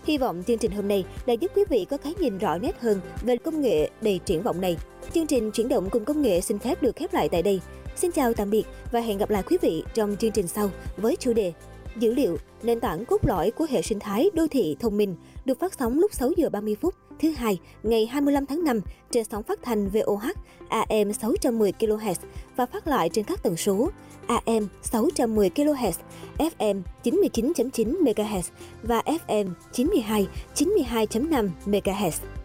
Hy vọng chương trình hôm nay đã giúp quý vị có cái nhìn rõ nét hơn về công nghệ đầy triển vọng này. Chương trình Chuyển động cùng công nghệ xin phép được khép lại tại đây. Xin chào tạm biệt và hẹn gặp lại quý vị trong chương trình sau với chủ đề Dữ liệu, nền tảng cốt lõi của hệ sinh thái đô thị thông minh, được phát sóng lúc 6 giờ 30 phút thứ hai ngày 25 tháng 5 trên sóng phát thanh VOH AM 610 kHz và phát lại trên các tần số AM 610 kHz, FM 99.9 MHz và FM 92.5 MHz.